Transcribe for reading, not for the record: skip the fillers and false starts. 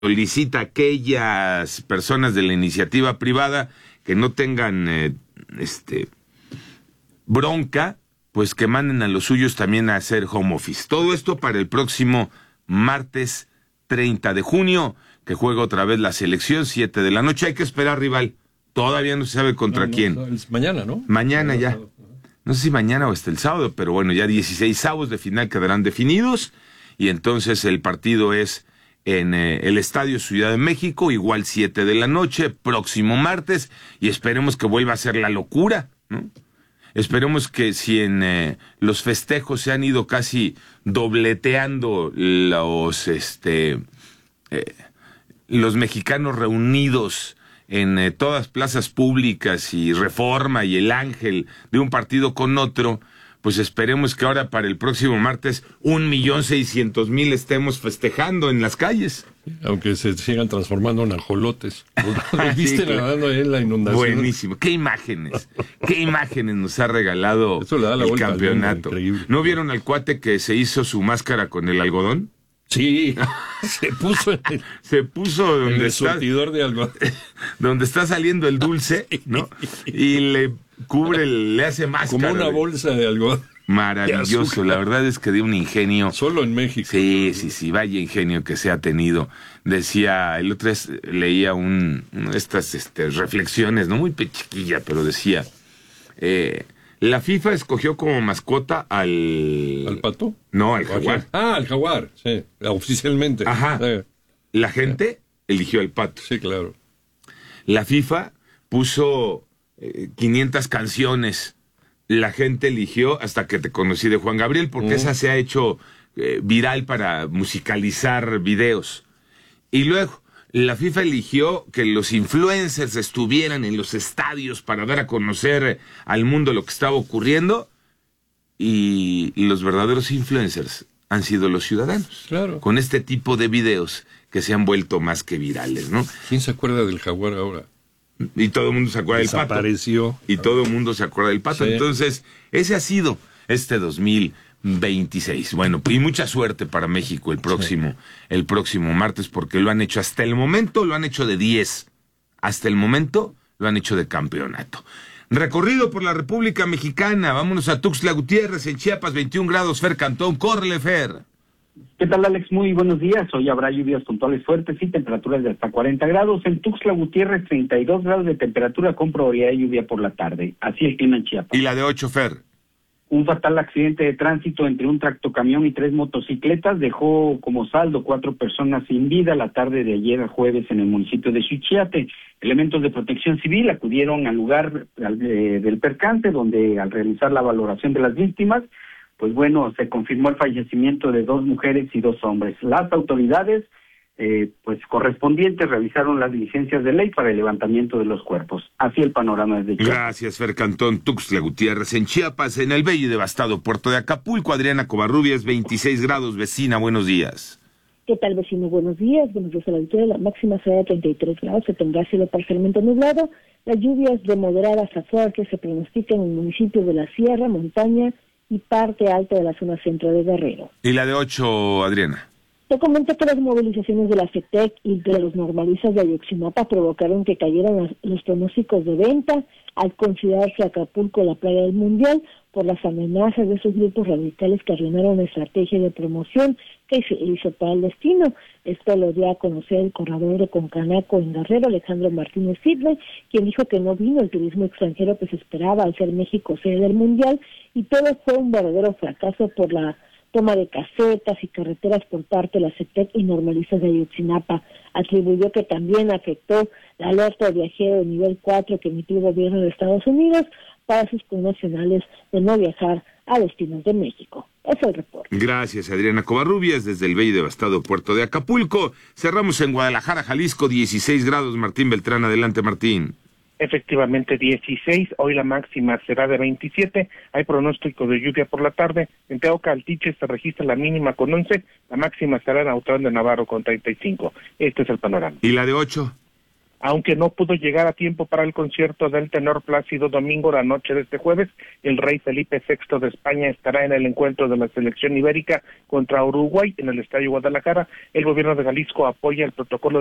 solicita a aquellas personas de la iniciativa privada que no tengan bronca, pues que manden a los suyos también a hacer home office. Todo esto para el próximo martes 30 de junio, que juega otra vez la selección, 7 de la noche. Hay que esperar, rival. Todavía no se sabe contra quién. Es mañana, ¿no? Mañana ya. No sé si mañana o hasta el sábado, pero bueno, ya 16 avos de final quedarán definidos. Y entonces el partido es en el Estadio Ciudad de México, igual 7 de la noche, próximo martes. Y esperemos que vuelva a ser la locura, ¿no? Esperemos que si en los festejos se han ido casi dobleteando los mexicanos reunidos en todas plazas públicas y Reforma y el Ángel de un partido con otro, pues esperemos que ahora para el próximo martes 1,600,000 estemos festejando en las calles. Aunque se sigan transformando en ajolotes. ¿Viste Sí, nadando ahí en la inundación? Buenísimo. ¿Qué imágenes nos ha regalado Eso le da la el vuelta al campeonato? mundo, increíble. ¿No vieron al cuate que se hizo su máscara con el algodón? Sí, se puso donde en el está, surtidor de algo. donde está saliendo el dulce, ¿no? Y le cubre, le hace máscara. Como una bolsa de algodón. Maravilloso, la verdad es que dio un ingenio. Solo en México. Sí, vaya ingenio que se ha tenido. Decía, el otro día leía estas reflexiones, no muy chiquilla, pero decía, la FIFA escogió como mascota ¿Al pato? No, al jaguar. Al jaguar, sí, oficialmente. Ajá. Sí. La gente eligió al pato. Sí, claro. La FIFA puso 500 canciones. La gente eligió Hasta que te conocí de Juan Gabriel, porque esa se ha hecho viral para musicalizar videos. Y luego, la FIFA eligió que los influencers estuvieran en los estadios para dar a conocer al mundo lo que estaba ocurriendo. Y los verdaderos influencers han sido los ciudadanos. Claro. Con este tipo de videos que se han vuelto más que virales, ¿no? ¿Quién se acuerda del jaguar ahora? Y todo el mundo se acuerda del pato. Desapareció. Y todo el mundo se acuerda del pato. Sí. Entonces, ese ha sido este 2026. Bueno, y mucha suerte para México el próximo martes, porque lo han hecho hasta el momento, lo han hecho de 10. Hasta el momento lo han hecho de campeonato. Recorrido por la República Mexicana. Vámonos a Tuxtla Gutiérrez, en Chiapas, 21 grados. Fer Cantón, córrele, Fer. ¿Qué tal, Alex? Muy buenos días. Hoy habrá lluvias puntuales fuertes y temperaturas de hasta 40 grados. En Tuxtla Gutiérrez, 32 grados de temperatura con probabilidad de lluvia por la tarde. Así el clima en Chiapas. Y la de 8, Fer. Un fatal accidente de tránsito entre un tractocamión y 3 motocicletas dejó como saldo 4 personas sin vida la tarde de ayer jueves en el municipio de Suchiate. Elementos de protección civil acudieron al lugar del percance, donde al realizar la valoración de las víctimas, pues bueno, se confirmó el fallecimiento de 2 mujeres y 2 hombres. Las autoridades pues correspondientes realizaron las diligencias de ley para el levantamiento de los cuerpos. Así el panorama desde Chiapas. Gracias, Fer Cantón. Tuxtla Gutiérrez, en Chiapas, en el bello y devastado puerto de Acapulco. Adriana Covarrubias, 26 grados. Vecina, buenos días. ¿Qué tal, vecino? Buenos días. Buenos días a la auditoría. La máxima será de 33 grados. Se tendrá cielo parcialmente nublado. Las lluvias de moderadas a fuertes se pronostican en municipios de la Sierra, Montaña y parte alta de la zona centro de Guerrero. Y la de 8, Adriana. Te comento que las movilizaciones de la FETEC y de los normalistas de Ayotzinapa provocaron que cayeran los pronósticos de venta al considerarse Acapulco la playa del Mundial por las amenazas de esos grupos radicales que arruinaron la estrategia de promoción que se hizo para el destino. Esto lo dio a conocer el corredor de Concanaco en Guerrero, Alejandro Martínez Sidney, quien dijo que no vino el turismo extranjero que se esperaba al ser México sede del Mundial, y todo fue un verdadero fracaso por la toma de casetas y carreteras por parte de la CETEC y normalistas de Ayotzinapa. Atribuyó que también afectó la alerta de viajero de nivel 4 que emitió el gobierno de Estados Unidos para sus connacionales de no viajar a destinos de México. Ese es el reporte. Gracias, Adriana Covarrubias, desde el bello y devastado puerto de Acapulco. Cerramos en Guadalajara, Jalisco, 16 grados. Martín Beltrán, adelante, Martín. Efectivamente, 16, hoy la máxima será de 27, hay pronóstico de lluvia por la tarde. En Teocaltiche se registra la mínima con 11, la máxima será en Autlán de Navarro con 35. Este es el panorama. ¿Y la de 8? Aunque no pudo llegar a tiempo para el concierto del tenor Plácido Domingo la noche de este jueves, el rey Felipe VI de España estará en el encuentro de la selección ibérica contra Uruguay en el Estadio Guadalajara. El gobierno de Jalisco apoya el protocolo